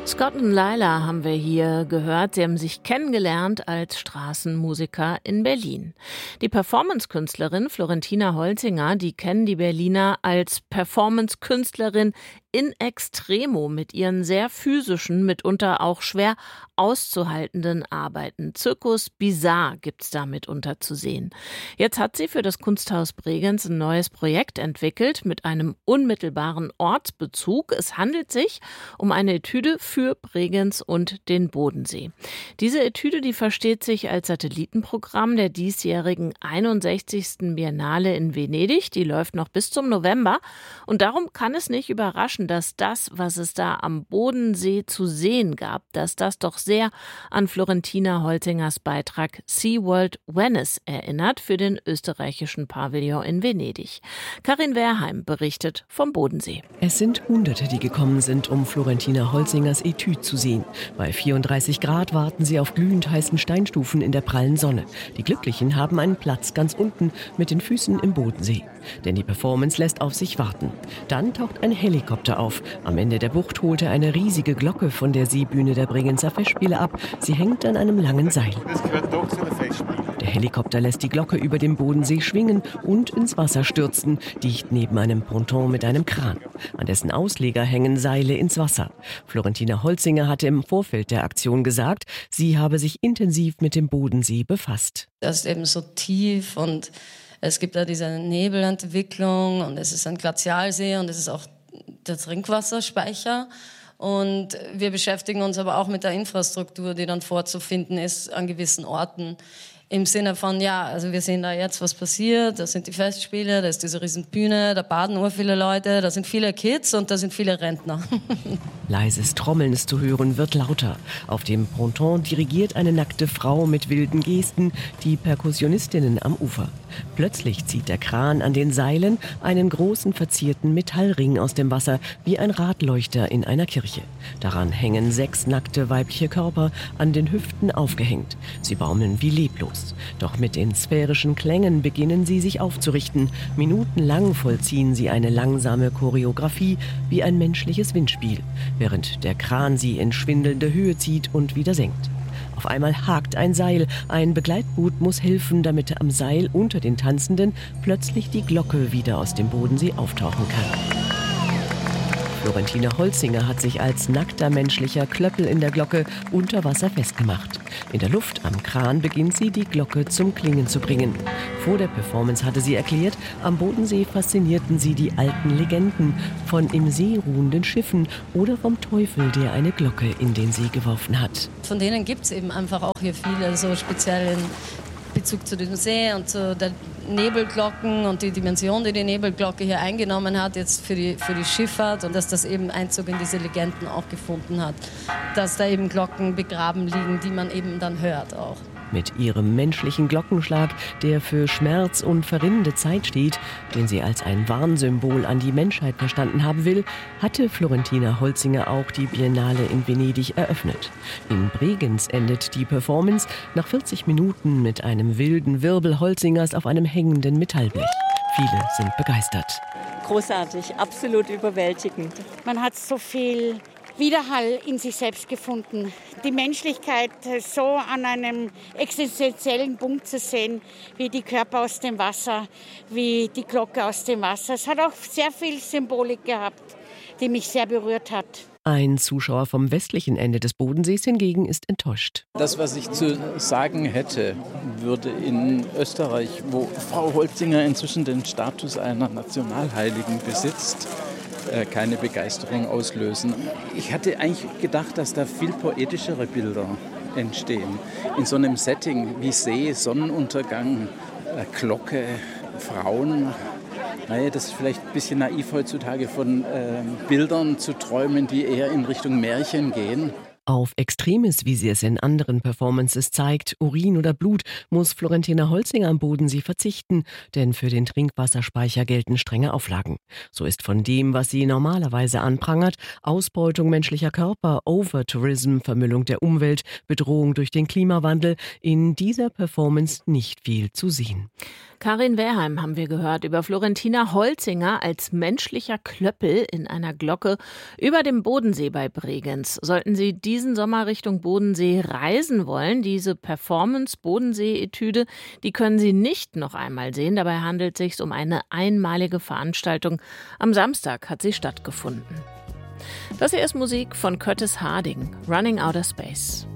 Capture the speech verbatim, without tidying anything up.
Scott und Laila haben wir hier gehört. Sie haben sich kennengelernt als Straßenmusiker in Berlin. Die Performance-Künstlerin Florentina Holzinger, die kennen die Berliner als Performance-Künstlerin in extremo mit ihren sehr physischen, mitunter auch schwer auszuhaltenden Arbeiten. Zirkus Bizarre gibt's da mitunter zu sehen. Jetzt hat sie für das Kunsthaus Bregenz ein neues Projekt entwickelt mit einem unmittelbaren Ortsbezug. Es handelt sich um eine Etüde für Bregenz und den Bodensee. Diese Etüde, die versteht sich als Satellitenprogramm der diesjährigen einundsechzigsten Biennale in Venedig. Die läuft noch bis zum November. Und darum kann es nicht überraschen, dass das, was es da am Bodensee zu sehen gab, dass das doch sehr an Florentina Holzingers Beitrag SeaWorld Venice erinnert für den österreichischen Pavillon in Venedig. Karin Wehrheim berichtet vom Bodensee. Es sind Hunderte, die gekommen sind, um Florentina Holzingers Etüde zu sehen. Bei vierunddreißig Grad warten sie auf glühend heißen Steinstufen in der prallen Sonne. Die Glücklichen haben einen Platz ganz unten mit den Füßen im Bodensee. Denn die Performance lässt auf sich warten. Dann taucht ein Helikopter auf. Am Ende der Bucht holte eine riesige Glocke von der Seebühne der Bregenzer Festspiele ab. Sie hängt an einem langen Seil. Das gehört doch zu den Festspielen. Der Helikopter lässt die Glocke über dem Bodensee schwingen und ins Wasser stürzen, dicht neben einem Ponton mit einem Kran. An dessen Ausleger hängen Seile ins Wasser. Florentina Holzinger hatte im Vorfeld der Aktion gesagt, sie habe sich intensiv mit dem Bodensee befasst. Das ist eben so tief und es gibt da diese Nebelentwicklung und es ist ein Glazialsee und es ist auch der Trinkwasserspeicher. Und wir beschäftigen uns aber auch mit der Infrastruktur, die dann vorzufinden ist an gewissen Orten. Im Sinne von, ja, also wir sehen da jetzt, was passiert, da sind die Festspiele, da ist diese riesen Bühne, da baden ur viele Leute, da sind viele Kids und da sind viele Rentner. Leises Trommeln ist zu hören, wird lauter. Auf dem Ponton dirigiert eine nackte Frau mit wilden Gesten die Perkussionistinnen am Ufer. Plötzlich zieht der Kran an den Seilen einen großen verzierten Metallring aus dem Wasser, wie ein Radleuchter in einer Kirche. Daran hängen sechs nackte weibliche Körper an den Hüften aufgehängt. Sie baumeln wie leblos. Doch mit den sphärischen Klängen beginnen sie sich aufzurichten. Minutenlang vollziehen sie eine langsame Choreografie wie ein menschliches Windspiel, während der Kran sie in schwindelnde Höhe zieht und wieder senkt. Auf einmal hakt ein Seil. Ein Begleitboot muss helfen, damit am Seil unter den Tanzenden plötzlich die Glocke wieder aus dem Bodensee auftauchen kann. Florentina Holzinger hat sich als nackter menschlicher Klöppel in der Glocke unter Wasser festgemacht. In der Luft am Kran beginnt sie, die Glocke zum Klingen zu bringen. Vor der Performance hatte sie erklärt, am Bodensee faszinierten sie die alten Legenden von im See ruhenden Schiffen oder vom Teufel, der eine Glocke in den See geworfen hat. Von denen gibt es eben einfach auch hier viele, so speziell in Bezug zu dem See und zu der Nebelglocken und die Dimension, die die Nebelglocke hier eingenommen hat, jetzt für die, für die Schifffahrt und dass das eben Einzug in diese Legenden auch gefunden hat. Dass da eben Glocken begraben liegen, die man eben dann hört auch. Mit ihrem menschlichen Glockenschlag, der für Schmerz und verrinnende Zeit steht, den sie als ein Warnsymbol an die Menschheit verstanden haben will, hatte Florentina Holzinger auch die Biennale in Venedig eröffnet. In Bregenz endet die Performance nach vierzig Minuten mit einem wilden Wirbel Holzingers auf einem hängenden Metallblech. Viele sind begeistert. Großartig, absolut überwältigend. Man hat so viel Widerhall in sich selbst gefunden. Die Menschlichkeit so an einem existenziellen Punkt zu sehen, wie die Körper aus dem Wasser, wie die Glocke aus dem Wasser. Es hat auch sehr viel Symbolik gehabt, die mich sehr berührt hat. Ein Zuschauer vom westlichen Ende des Bodensees hingegen ist enttäuscht. Das, was ich zu sagen hätte, würde in Österreich, wo Frau Holzinger inzwischen den Status einer Nationalheiligen besitzt, keine Begeisterung auslösen. Ich hatte eigentlich gedacht, dass da viel poetischere Bilder entstehen. In so einem Setting wie See, Sonnenuntergang, Glocke, Frauen. Naja, das ist vielleicht ein bisschen naiv heutzutage von äh, Bildern zu träumen, die eher in Richtung Märchen gehen. Auf Extremes, wie sie es in anderen Performances zeigt, Urin oder Blut, muss Florentina Holzinger am Bodensee verzichten, denn für den Trinkwasserspeicher gelten strenge Auflagen. So ist von dem, was sie normalerweise anprangert, Ausbeutung menschlicher Körper, Overtourism, Vermüllung der Umwelt, Bedrohung durch den Klimawandel, in dieser Performance nicht viel zu sehen. Karin Wehrheim haben wir gehört über Florentina Holzinger als menschlicher Klöppel in einer Glocke über dem Bodensee bei Bregenz. Sollten Sie diesen Sommer Richtung Bodensee reisen wollen, diese Performance-Bodensee-Etüde, die können Sie nicht noch einmal sehen. Dabei handelt es sich um eine einmalige Veranstaltung. Am Samstag hat sie stattgefunden. Das hier ist Musik von Curtis Harding, Running Outer Space.